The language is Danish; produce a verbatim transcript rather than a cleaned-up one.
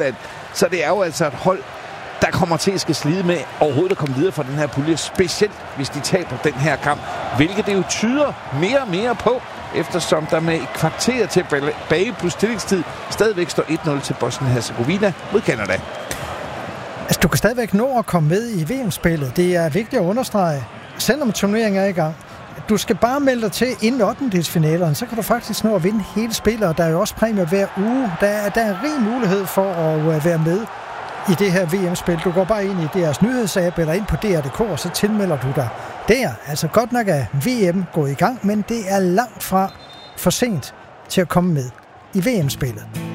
Irland. Så det er jo altså et hold, der kommer til at skal slide med overhovedet at komme videre fra den her pulje, specielt hvis de taber den her kamp, hvilket det jo tyder mere og mere på, eftersom der med et kvarter tilbage plus tillingstid stadigvæk står et nul til Bosnien-Herzegovina mod Canada. Altså, du kan stadigvæk nå at komme med i V M-spillet. Det er vigtigt at understrege, selvom turneringen er i gang. Du skal bare melde dig til inden ottendedelsfinalerne, så kan du faktisk nå at vinde hele spillet, og der er jo også præmier hver uge. Der er, der er rig mulighed for at være med i det her V M-spil. Du går bare ind i deres nyhedsapp eller ind på D R punktum d k, og så tilmelder du dig der. Altså godt nok er V M gået i gang, men det er langt fra for sent til at komme med i V M-spillet.